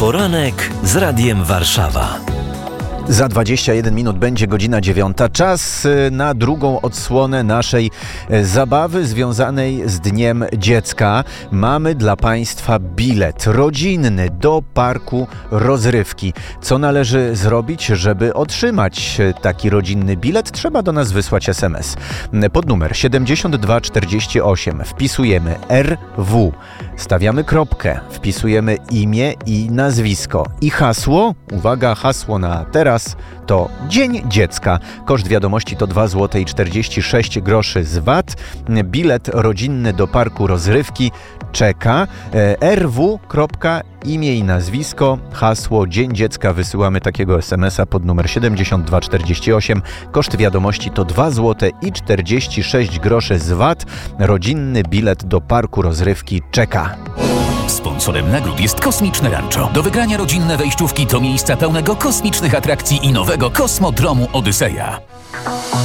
Poranek z Radiem Warszawa. Za 21 minut będzie godzina 9. Czas na drugą odsłonę naszej zabawy związanej z Dniem Dziecka. Mamy dla Państwa bilet rodzinny do parku rozrywki. Co należy zrobić, żeby otrzymać taki rodzinny bilet? Trzeba do nas wysłać SMS. Pod numer 7248 wpisujemy RW, stawiamy kropkę, wpisujemy imię i nazwisko i hasło. Uwaga, hasło na teraz to Dzień Dziecka. Koszt wiadomości to 2,46 zł z VAT. Bilet rodzinny do parku rozrywki czeka. RW. Imię i nazwisko, hasło Dzień Dziecka. Wysyłamy takiego SMS-a pod numer 7248. Koszt wiadomości to 2,46 zł z VAT. Rodzinny bilet do parku rozrywki czeka. Sponsorem nagród jest Kosmiczne Rancho. Do wygrania rodzinne wejściówki do miejsca pełnego kosmicznych atrakcji i nowego kosmodromu Odyseja.